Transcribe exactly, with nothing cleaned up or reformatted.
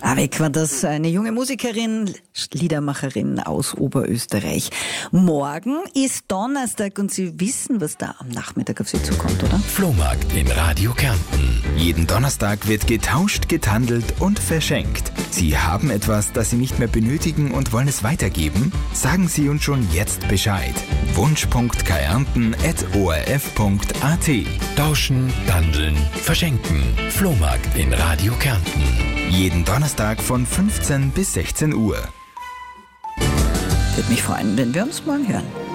Avec war das, eine junge Musikerin, Liedermacherin aus Oberösterreich. Morgen ist Donnerstag und Sie wissen, was da am Nachmittag auf Sie zukommt, oder? Flohmarkt in Radio Kärnten. Jeden Donnerstag wird getauscht, getandelt und verschenkt. Sie haben etwas, das Sie nicht mehr benötigen und wollen es weitergeben? Sagen Sie uns schon jetzt Bescheid. wunsch punkt kärnten at o r f punkt a t. Tauschen, tandeln, verschenken. Flohmarkt in Radio Kärnten. Jeden Donnerstag von fünfzehn bis sechzehn Uhr. Würde mich freuen, wenn wir uns morgen hören.